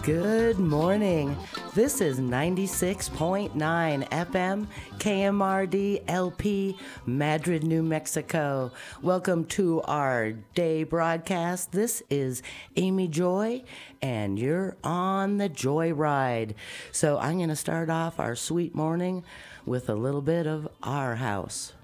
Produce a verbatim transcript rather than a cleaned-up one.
Good morning. This is ninety-six point nine F M K M R D L P, Madrid, New Mexico. Welcome to our day broadcast. This is Amy Joy, and you're on the Joy Ride. So I'm going to start off our sweet morning with a little bit of Our House.